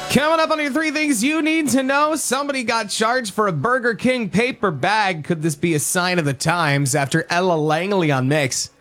Coming up on your three things you need to know. Somebody got charged for a Burger King paper bag. Could this be a sign of the times? After Ella Langley on Mix.